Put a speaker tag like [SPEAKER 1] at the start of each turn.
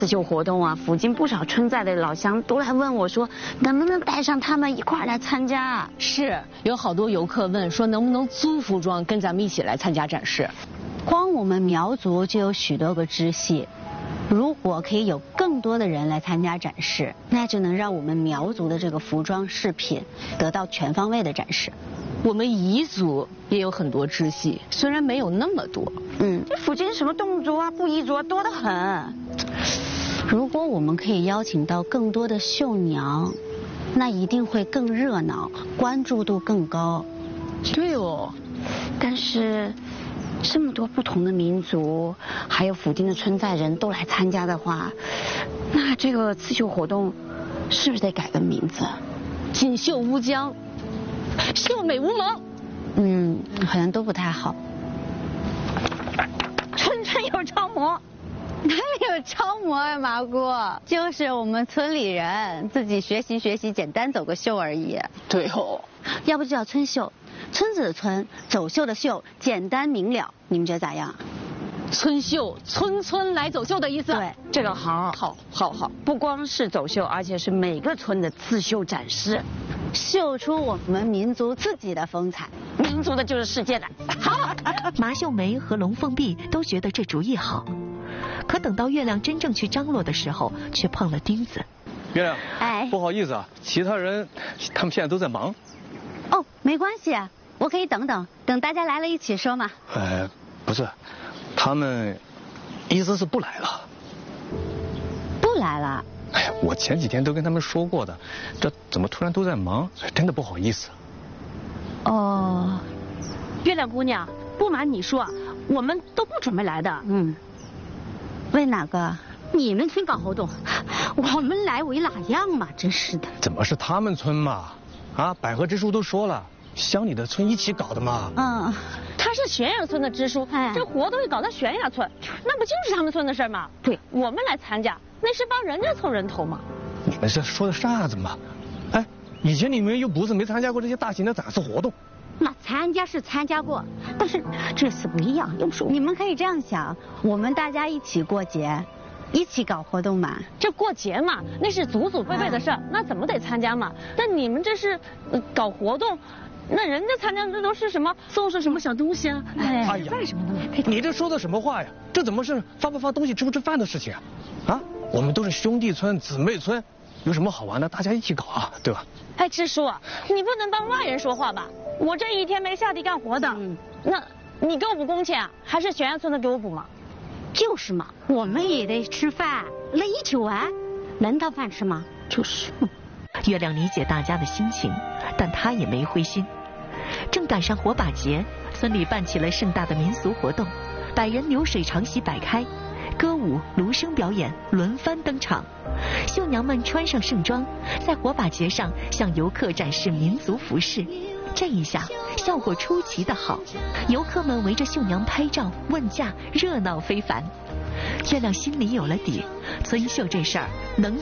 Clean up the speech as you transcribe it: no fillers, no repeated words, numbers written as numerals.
[SPEAKER 1] 刺绣活动啊，附近不少村寨的老乡都来问我说，能不能带上他们一块儿来参加？
[SPEAKER 2] 是，有好多游客问说，能不能租服装跟咱们一起来参加展示？
[SPEAKER 3] 光我们苗族就有许多个支系，如果可以有更多的人来参加展示，那就能让我们苗族的这个服装饰品得到全方位的展示。
[SPEAKER 2] 我们彝族也有很多支系，虽然没有那么多。
[SPEAKER 1] 这附近什么侗族啊、布依族啊多得很。
[SPEAKER 3] 如果我们可以邀请到更多的绣娘，那一定会更热闹，关注度更高。
[SPEAKER 2] 对哦，
[SPEAKER 1] 但是这么多不同的民族，还有附近的村寨人都来参加的话，那这个刺绣活动是不是得改个名字？
[SPEAKER 2] 锦绣乌江，秀美无蒙。
[SPEAKER 3] 好像都不太好。
[SPEAKER 1] 村村有超模。
[SPEAKER 3] 哪里有超模啊，麻姑？就是我们村里人自己学习学习，简单走个秀而已。
[SPEAKER 2] 对哦，
[SPEAKER 3] 要不就叫村秀，村子的村，走秀的秀，简单明了。你们觉得咋样？
[SPEAKER 2] 村秀，村村来走秀的意思。
[SPEAKER 1] 对，这个好，不光是走秀，而且是每个村的刺绣展示，
[SPEAKER 3] 绣出我们民族自己的风采。
[SPEAKER 1] 民族的就是世界的。
[SPEAKER 4] 好，麻秀梅和龙凤碧都觉得这主意好。可等到月亮真正去张罗的时候，却碰了钉子。
[SPEAKER 5] 月亮，
[SPEAKER 3] 哎，
[SPEAKER 5] 不好意思啊，其他人他们现在都在忙。
[SPEAKER 3] 哦，没关系，我可以等大家来了一起说嘛。
[SPEAKER 5] 不是，他们意思是不来了。
[SPEAKER 3] 不来了？
[SPEAKER 5] 哎呀，我前几天都跟他们说过的，这怎么突然都在忙？真的不好意思。
[SPEAKER 3] 哦，
[SPEAKER 1] 月亮姑娘，不瞒你说，我们都不准备来的。
[SPEAKER 3] 为哪个？
[SPEAKER 1] 你们村搞活动，我们来为哪样嘛？真是的。
[SPEAKER 5] 怎么是他们村嘛？啊，百合支书都说了，乡里的村一起搞的嘛。
[SPEAKER 6] 他是悬崖村的支书，这活动搞到悬崖村，那不就是他们村的事吗？
[SPEAKER 1] 对，
[SPEAKER 6] 我们来参加，那是帮人家凑人头嘛。
[SPEAKER 5] 你们这说的啥子嘛？哎，以前你们又不是没参加过这些大型的展示活动。
[SPEAKER 1] 那参加是参加过，但是这次不一样，又不是
[SPEAKER 3] 你们可以这样想，我们大家一起过节，一起搞活动嘛。
[SPEAKER 6] 这过节嘛，那是祖祖辈辈的事儿，那怎么得参加嘛？但你们这是搞活动，那人家参加的都是什么送上什么小东西啊？
[SPEAKER 5] 哎呀，什么的？你这说的什么话呀？这怎么是发不发东西、吃不吃饭的事情啊？啊，我们都是兄弟村、姊妹村，有什么好玩的，大家一起搞啊，对吧？
[SPEAKER 6] 哎，支书，你不能帮外人说话吧？我这一天没下地干活的，那你给我补工钱，还是悬崖村的给我补吗？
[SPEAKER 1] 就是嘛，我们也得吃饭，那一起玩，能当饭吃吗？就是。
[SPEAKER 4] 月亮理解大家的心情，但他也没灰心。正赶上火把节，村里办起了盛大的民俗活动，100人流水长席摆开，歌舞、芦笙表演轮番登场。绣娘们穿上盛装，在火把节上向游客展示民族服饰。这一下效果出奇的好，游客们围着绣娘拍照问价，热闹非凡。月亮心里有了底，村秀这事儿能